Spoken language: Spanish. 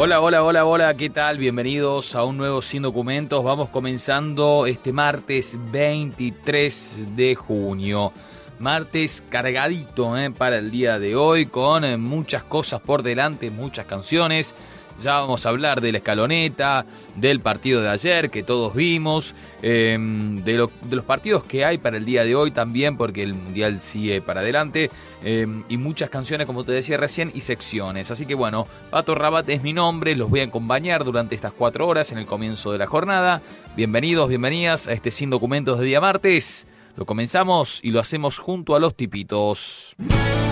Hola, hola, hola, hola, ¿qué tal? Bienvenidos a un nuevo Sin Documentos. Vamos comenzando este martes 23 de junio. Martes cargadito para el día de hoy, con muchas cosas por delante, muchas canciones. Ya vamos a hablar de la escaloneta, del partido de ayer que todos vimos, de los partidos que hay para el día de hoy también, porque el Mundial sigue para adelante, y muchas canciones, como te decía recién, y secciones. Así que bueno, Pato Rabat es mi nombre, los voy a acompañar durante estas 4 horas en el comienzo de la jornada. Bienvenidos, bienvenidas a este Sin Documentos de día martes. Lo comenzamos y lo hacemos junto a los tipitos.